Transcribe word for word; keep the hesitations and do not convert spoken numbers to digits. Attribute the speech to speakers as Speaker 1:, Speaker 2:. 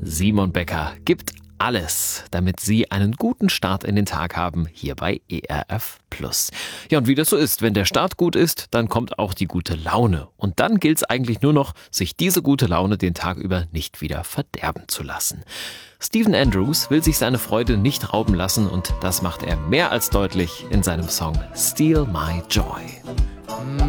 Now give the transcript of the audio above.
Speaker 1: Simon Becker gibt alles, damit Sie einen guten Start in den Tag haben, hier bei E R F Plus. Ja, und wie das so ist, wenn der Start gut ist, dann kommt auch die gute Laune. Und dann gilt es eigentlich nur noch, sich diese gute Laune den Tag über nicht wieder verderben zu lassen. Stephen Andrews will sich seine Freude nicht rauben lassen und das macht er mehr als deutlich in seinem Song Steal My Joy.